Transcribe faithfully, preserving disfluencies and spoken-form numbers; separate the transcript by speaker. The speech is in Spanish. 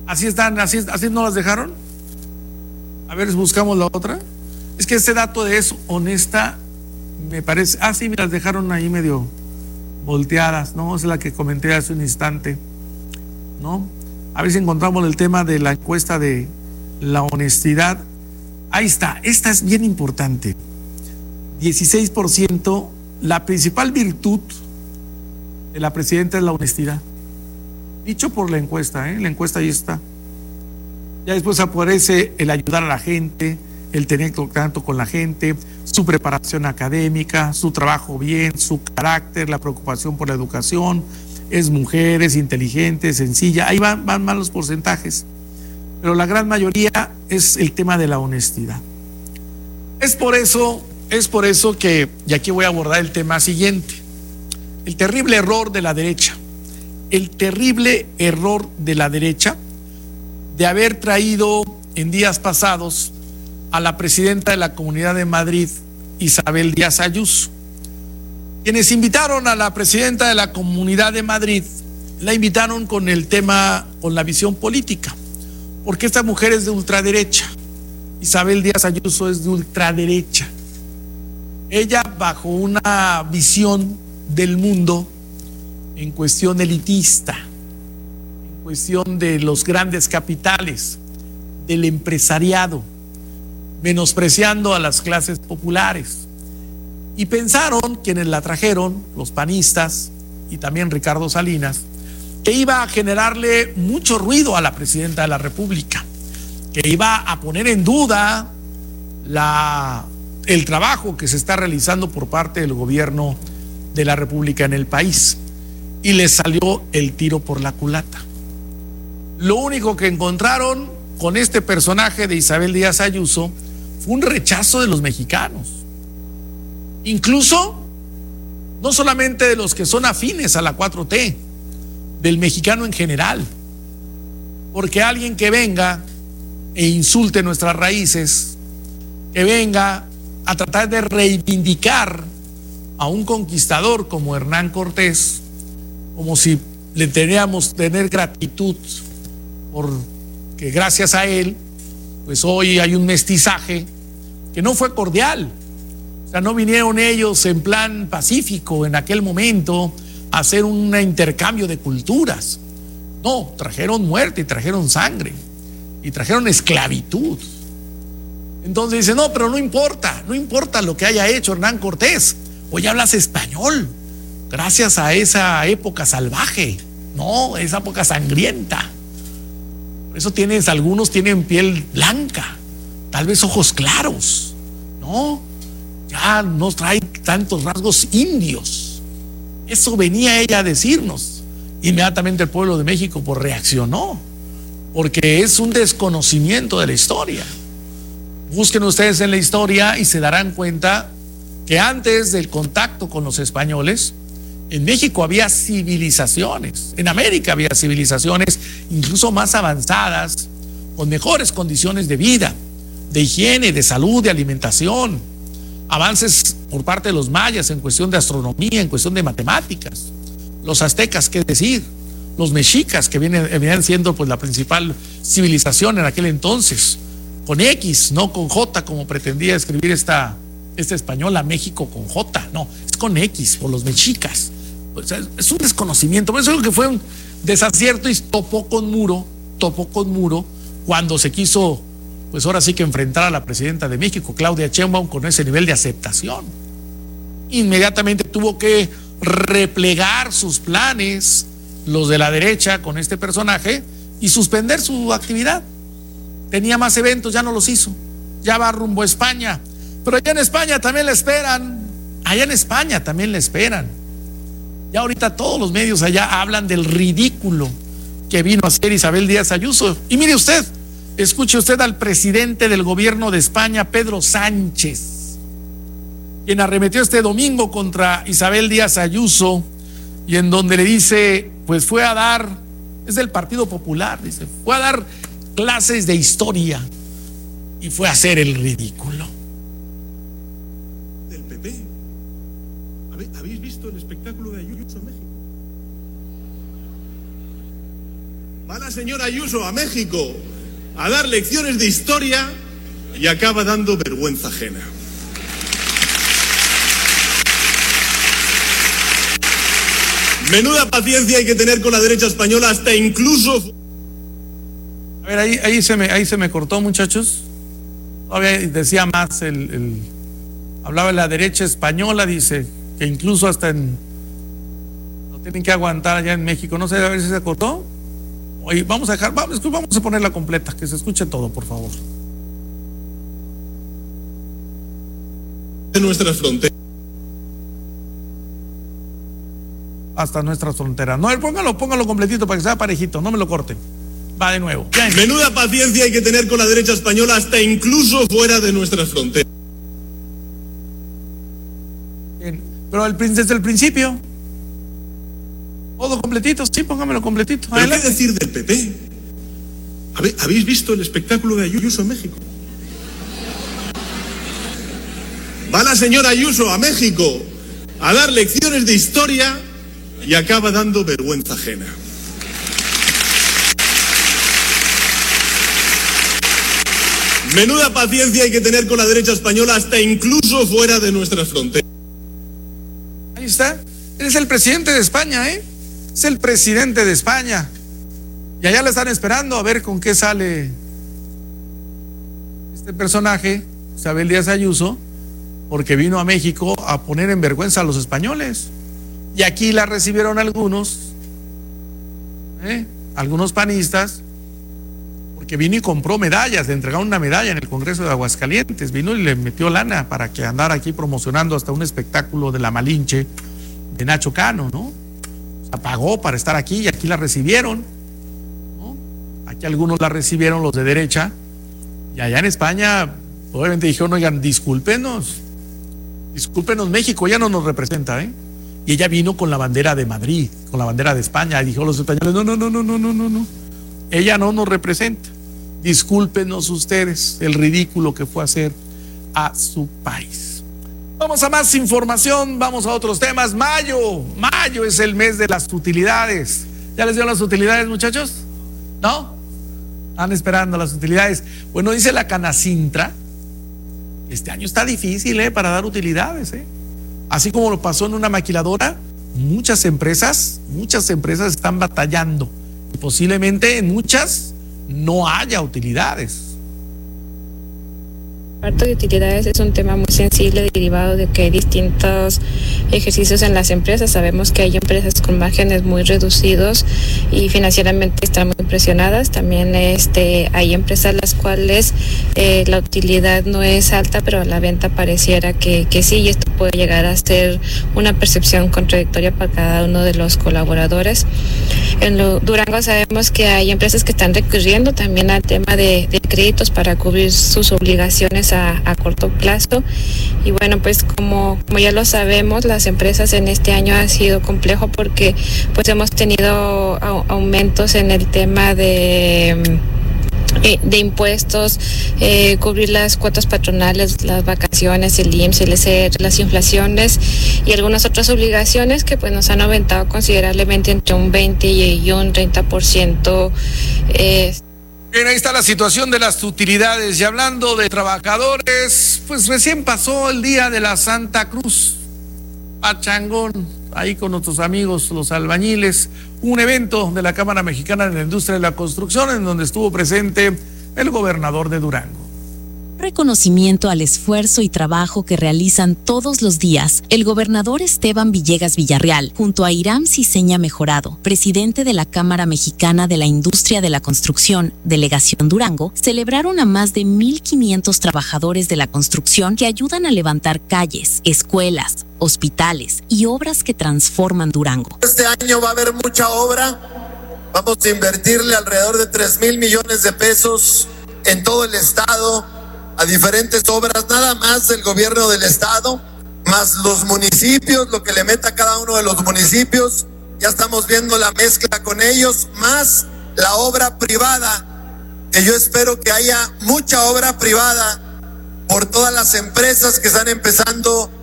Speaker 1: Así están, así, así no las dejaron. A ver, buscamos la otra. Es que ese dato de es honesta, me parece. Ah, sí, me las dejaron ahí medio volteadas, ¿no? Es la que comenté hace un instante, ¿no? A ver si encontramos el tema de la encuesta de la honestidad. Ahí está, esta es bien importante. dieciséis por ciento, la principal virtud de la presidenta es la honestidad. Dicho por la encuesta, ¿eh? La encuesta ahí está. Ya después aparece el ayudar a la gente, el tener contacto con la gente, su preparación académica, su trabajo bien, su carácter, la preocupación por la educación, es mujer, es inteligente, sencilla. Ahí van, van mal los porcentajes. Pero la gran mayoría es el tema de la honestidad. Es por eso, es por eso que, y aquí voy a abordar el tema siguiente, el terrible error de la derecha, el terrible error de la derecha de haber traído en días pasados a la presidenta de la Comunidad de Madrid, Isabel Díaz Ayuso. Quienes invitaron a la presidenta de la Comunidad de Madrid, la invitaron con el tema, con la visión política, porque esta mujer es de ultraderecha. Isabel Díaz Ayuso es de ultraderecha. Ella, bajo una visión del mundo en cuestión elitista, en cuestión de los grandes capitales, del empresariado, menospreciando a las clases populares. Y pensaron, quienes la trajeron, los panistas y también Ricardo Salinas, que iba a generarle mucho ruido a la presidenta de la República, que iba a poner en duda la, el trabajo que se está realizando por parte del gobierno de la República en el país. Y les salió el tiro por la culata. Lo único que encontraron con este personaje de Isabel Díaz Ayuso fue un rechazo de los mexicanos. Incluso, no solamente de los que son afines a la cuatro T, del mexicano en general. Porque alguien que venga e insulte nuestras raíces, que venga a tratar de reivindicar a un conquistador como Hernán Cortés, como si le teníamos tener gratitud porque gracias a él, pues hoy hay un mestizaje que no fue cordial. O sea, no vinieron ellos en plan pacífico en aquel momento a hacer un intercambio de culturas. No, trajeron muerte y trajeron sangre y trajeron esclavitud. Entonces dice, no, pero no importa, no importa lo que haya hecho Hernán Cortés, hoy hablas español, gracias a esa época salvaje, no, esa época sangrienta. Por eso tienes, algunos tienen piel blanca, tal vez ojos claros, no, ya no trae tantos rasgos indios. Eso venía ella a decirnos. Inmediatamente el pueblo de México pues reaccionó, porque es un desconocimiento de la historia. Busquen ustedes en la historia y se darán cuenta que antes del contacto con los españoles, en México había civilizaciones, en América había civilizaciones incluso más avanzadas, con mejores condiciones de vida, de higiene, de salud, de alimentación, avances por parte de los mayas en cuestión de astronomía, en cuestión de matemáticas, los aztecas, qué decir, los mexicas, que vienen, venían siendo pues la principal civilización en aquel entonces, con X, no con J, como pretendía escribir esta, esta española, México con J, no, es con X, por los mexicas. O sea, es un desconocimiento, por eso es lo que fue un desacierto y topó con muro, topó con muro cuando se quiso, pues ahora sí que enfrentar a la presidenta de México, Claudia Sheinbaum, con ese nivel de aceptación. Inmediatamente tuvo que replegar sus planes, los de la derecha con este personaje, y suspender su actividad. Tenía más eventos, ya no los hizo, ya va rumbo a España, pero allá en España también la esperan, allá en España también la esperan. Ya ahorita todos los medios allá hablan del ridículo que vino a hacer Isabel Díaz Ayuso. Y mire usted, escuche usted al presidente del gobierno de España, Pedro Sánchez, quien arremetió este domingo contra Isabel Díaz Ayuso, y en donde le dice, pues fue a dar, es del Partido Popular, dice, fue a dar clases de historia y fue a hacer el ridículo.
Speaker 2: Del P P. ¿Habéis visto el espectáculo de Ayuso en México? Va la señora Ayuso a México a dar lecciones de historia y acaba dando vergüenza ajena. Menuda paciencia hay que tener con la derecha española, hasta incluso...
Speaker 1: A ver, ahí, ahí, se, me, ahí se me cortó, muchachos. Todavía decía más, el, el, hablaba de la derecha española, dice, que incluso hasta en... lo tienen que aguantar allá en México. No sé, a ver si se cortó. Oye, vamos a dejar, vamos, vamos a ponerla completa, que se escuche todo, por favor.
Speaker 2: De nuestras fronteras.
Speaker 1: Hasta nuestras fronteras. No, póngalo, póngalo completito para que sea parejito, no me lo corten. Va de nuevo. Bien.
Speaker 2: Menuda paciencia hay que tener con la derecha española, hasta incluso fuera de nuestras fronteras.
Speaker 1: Bien. Pero el, desde el principio, todo completito, sí, póngamelo completito.
Speaker 2: ¿Pero qué decir del P P? ¿Habéis visto el espectáculo de Ayuso en México? Va la señora Ayuso a México a dar lecciones de historia y acaba dando vergüenza ajena. Menuda paciencia hay que tener con la derecha española, hasta incluso fuera de nuestras fronteras.
Speaker 1: Ahí está. Él es el presidente de España, ¿eh? Es el presidente de España. Y allá le están esperando a ver con qué sale este personaje, Isabel Díaz Ayuso, porque vino a México a poner en vergüenza a los españoles. Y aquí la recibieron algunos, ¿eh? algunos panistas, porque vino y compró medallas, le entregaron una medalla en el Congreso de Aguascalientes, vino y le metió lana para que andara aquí promocionando hasta un espectáculo de la Malinche de Nacho Cano, ¿no? O sea, pagó para estar aquí y aquí la recibieron, ¿no? Aquí algunos la recibieron, los de derecha, y allá en España obviamente dijeron, oigan, discúlpenos, discúlpenos, México ya no nos representa, ¿eh? Y ella vino con la bandera de Madrid, con la bandera de España, y dijo los españoles, no, no, no, no, no, no, no, no. Ella no nos representa. Discúlpenos ustedes el ridículo que fue hacer a su país. Vamos a más información, vamos a otros temas. Mayo, mayo es el mes de las utilidades. ¿Ya les dio las utilidades, muchachos? ¿No? Están esperando las utilidades. Bueno, dice la Canacintra, este año está difícil, ¿eh? Para dar utilidades, ¿eh? Así como lo pasó en una maquiladora, muchas empresas, muchas empresas están batallando y posiblemente en muchas no haya utilidades.
Speaker 3: El reparto de utilidades es un tema muy sensible derivado de que hay distintos ejercicios en las empresas. Sabemos que hay empresas con márgenes muy reducidos y financieramente están muy presionadas. También este, hay empresas las cuales eh, la utilidad no es alta, pero la venta pareciera que, que sí, y esto puede llegar a ser una percepción contradictoria para cada uno de los colaboradores. En lo, Durango sabemos que hay empresas que están recurriendo también al tema de, de créditos para cubrir sus obligaciones A, a corto plazo. Y bueno, pues como, como ya lo sabemos, las empresas en este año ha sido complejo porque pues hemos tenido a, aumentos en el tema de de impuestos, eh, cubrir las cuotas patronales, las vacaciones, el I M S S, el S R, las inflaciones y algunas otras obligaciones que pues nos han aumentado considerablemente entre un veinte y un treinta por ciento. Eh,
Speaker 1: Bien, ahí está la situación de las utilidades. Y hablando de trabajadores, pues recién pasó el día de la Santa Cruz, pachangón, ahí con nuestros amigos los albañiles, un evento de la Cámara Mexicana de la Industria de la Construcción en donde estuvo presente el gobernador de Durango.
Speaker 4: Reconocimiento al esfuerzo y trabajo que realizan todos los días, el gobernador Esteban Villegas Villarreal, junto a Iram Ciseña Mejorado, presidente de la Cámara Mexicana de la Industria de la Construcción, Delegación Durango, celebraron a más de mil quinientos trabajadores de la construcción que ayudan a levantar calles, escuelas, hospitales y obras que transforman Durango.
Speaker 5: Este año va a haber mucha obra, vamos a invertirle alrededor de tres mil millones de pesos en todo el estado, a diferentes obras, nada más el gobierno del estado, más los municipios, lo que le meta cada uno de los municipios, ya estamos viendo la mezcla con ellos, más la obra privada, que yo espero que haya mucha obra privada por todas las empresas que están empezando